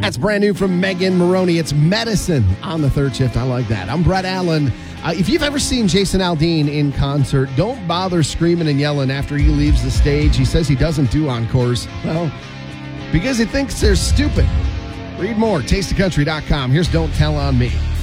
That's brand new from Megan Maroney. It's Medicine on the third shift. I like that. I'm Brett Allen. If you've ever seen Jason Aldean in concert, don't bother screaming and yelling after he leaves the stage. He says he doesn't do encores. Well, because he thinks they're stupid. Read more, tasteofcountry.com. Here's Don't Tell on Me.